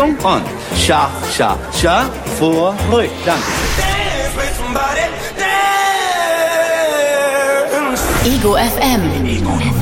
Achtung und Scha, Scha, Scha, vor, ruhig. Danke. Ego FM.